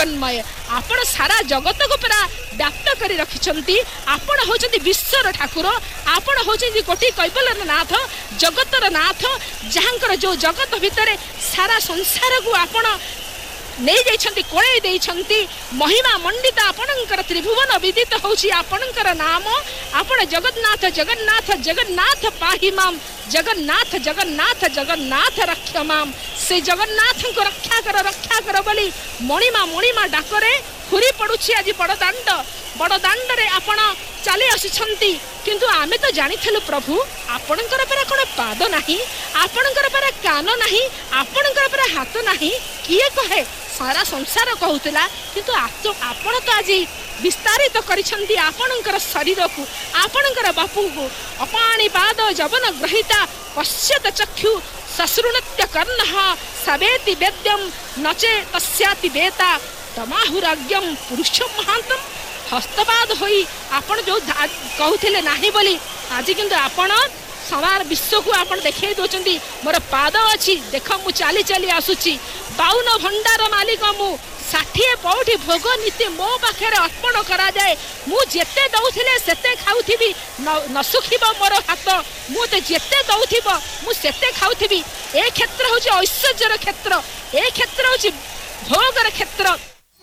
जगन्मय आपण सारा जगत को पूरा व्याप्त कर रखिछंती आपण होचंती विश्वर ठाकुर आपण होचंती कोटि कैबलर नाथ जगतर नाथ जहांकर जो जगत भितर सारा संसार को आपण नहीं जाइछंती कोळे देइछंती महिमा मंडित आपणकर त्रिभुवन विदित होछि आपणकर नाम आपण जगन्नाथ जगन्नाथ जगन्नाथ पाहि माम जगन्नाथ जगन्नाथ जगन्नाथ रक्ष माम से जगन्नाथ को रक्षा कर बोली मणिमा डाकरे हुरी पड़ुछि आज बड़दाण्ड रे आपण चली आसी किंतु आमे तो जानिथिलु प्रभु आपणकर पर कोन पाद नाही आपणकर पर कान नाही आपणकर पर हाथ नाही किए कहे सारा संसार कहूला किंतु आपण तो आज विस्तारित करिछंती आपणकर शरीर को आपणकर बापू को अपाणी पाद जवन ग्रहिता पश्यत चक्षु सश्रुणत्य कर्णः सवेति वेद्यम नचे तस्याति वेता तमाहुराज्ञम पुरुषम महांतम हस्तपाद होई आपण जो कहूले नाही बोली आज किंतु आपण सारा विश्व को आपण देखै दोचंती मोर पाद अछि देख मु चाली चाली आसुची 52 भंडार मालिक मु 60 पौठी भोग नीति मो पाखे अर्पण करा जाए मु जेते दउथिले सेते खाउथिबी न सुखिबो मोर हाथ मु ते जेते दउथिबो मु सेते खाउथिबी ए क्षेत्र होची ऐश्वर्यर क्षेत्र ए क्षेत्र होची भोगर क्षेत्र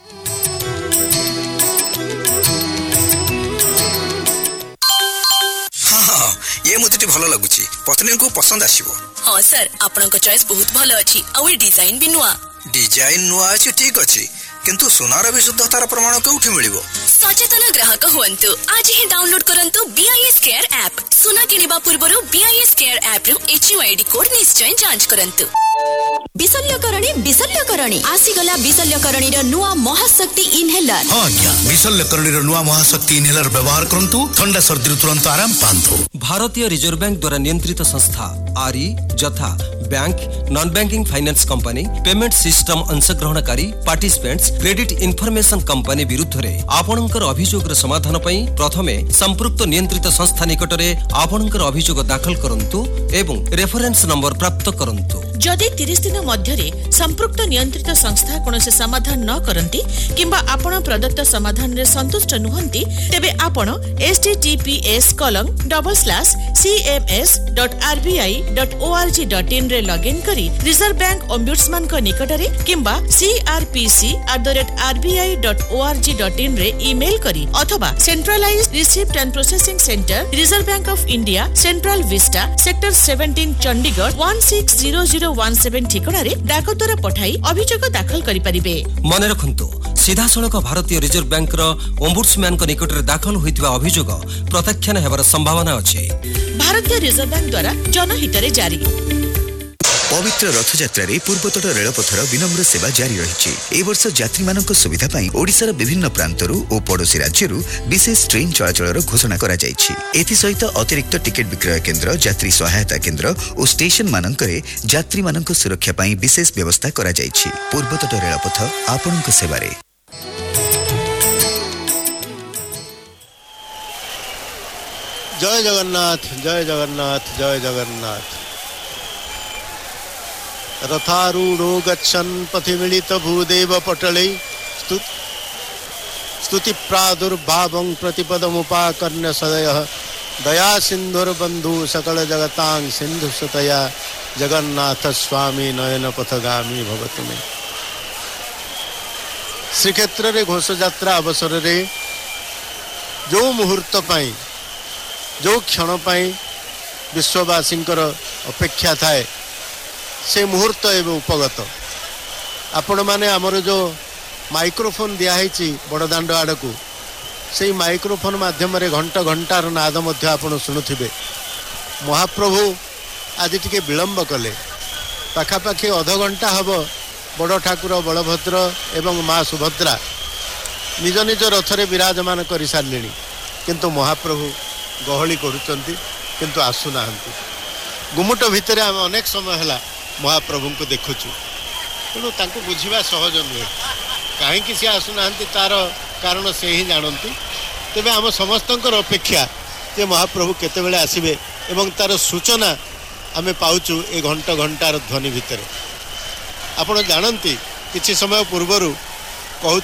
ये मुझे भल लगुच पत्नी को पसंद आसीबो। हाँ सर आपण को चॉइस बहुत भल अछि आ ए डिजाइन भी नुआ अछि ठीक अछि किंतु सोनार विशुद्धतार प्रमाण केउठी मिलिबो। सचेतन ग्राहक हुअन्तु आज ही डाउनलोड करंतु बीआईएस केयर ऐप सोना किनिबा पूर्वरु बीआईएस केयर ऐप रु एचयूआईडी कोड निश्चय जांच करंतु। बिसल्यकरणी आसीगला बिसल्यकरणी र नुआ महाशक्ति इनहेलर। हां क्या बिसल्यकरणी र नुआ महाशक्ति इनहेलर व्यवहार करंतु ठंडा सर्दी तुरंत आराम पांतु। भारतीय रिजर्व बैंक द्वारा नियंत्रित संस्था आरी जथा bank non banking finance company payment system अंशग्रहणकारी participants credit information company विरुद्ध रे आपणकर अभियोग समाधान पई प्रथमे संपृक्त नियंत्रित संस्था निकट रे आपणकर अभियोग दाखल करंतु एवं रेफरेंस नंबर प्राप्त करंतु। जदि 30 दिन मध्यरे संपृक्त नियंत्रित संस्था कोनोसे समाधान न करंती किंबा आपण प्रदत्त समाधान रे संतुष्ट नुहंती तेबे आपण https:/cms.rbi.org.in रे लॉगिन करी रिजर्व बैंक ओम्बुड्समैन को निकटरे किंबा crpc@rbi.org.in रे ईमेल करी अथवा centralised receipt and processing centre reserve bank of India central Vista sector 17 Chandigarh 160017 ठिकाना रे डाक द्वारा पठाई अभियोग दाखल करि परिबे। मन रखंतु सीधा सड़क भारतीय रिजर्व बैंक रो ओम्बुड्समैन को निकट रे दाखल होइतिबा अभियोग प्रत्याख्यान हेबार संभावना अछि। भारतीय रिजर्व बैंक द्वारा जनहित रे जारी। पवित्र रथयात्रा रे पूर्वतट रेलपथर विनम्र सेवा जारी रही। ए वर्ष यात्री मानक सुविधा पई ओडिसार विभिन्न प्रांतरु और पड़ोसी राज्यरु विशेष ट्रेन चलाचलर घोषणा करा जायछि। एथि सहित अतिरिक्त टिकेट विक्रय केन्द्र यात्री सहायता केन्द्र और स्टेशन मानकरे यात्री मानक सुरक्षा पई विशेष व्यवस्था करा जायछि। पूर्वतट रेलपथ आपनक सेवारे। जय जगन्नाथ जय जगन्नाथ जय जगन्नाथ। रथारूढ़ो गच्छन् पथि मिलित भूदेव पटले स्तुति प्रादुर्भावं प्रतिपदमुपाकर्ण्य सदयः दया सिन्धुर्बन्धु सकल जगतां सिन्धु सुतया जगन्नाथ स्वामी नयन पथगामी भवतु मे। श्रीक्षेत्र रे घोष यात्रा अवसर रे जो मुहूर्त पाई जो क्षण पाई विश्ववासींकर अपेक्षा थाए से मुहूर्त एवं उपगत। आपण माने आमर जो माइक्रोफोन दिखाई बड़दाण्ड आड़ को से माइक्रोफोन माध्यम घंटा घंटार नाद मध्य आपण शुणुथिबे। महाप्रभु आज टिके विलंब कले पाखापाखि अध घंटा हब बड़ ठाकुर बलभद्र एवं माँ सुभद्रा निज निज रथरे विराजमान कर सारे किंतु महाप्रभु गहली करुचंती किंतु आसुना। गुमुट भितर आम अनेक समय है महाप्रभु को देखुचु तेणु तांको बुझिबा सहज नुहे कहीं सी आसुना तार कारण से ही जानती। तेबे आम समस्तंकर अपेक्षा जे महाप्रभु केतेबेले आसिबे एवं तार सूचना आमे पाउचु ए घंटा घंटार ध्वनि भितर। आपण जानती किछि समय पूर्वरु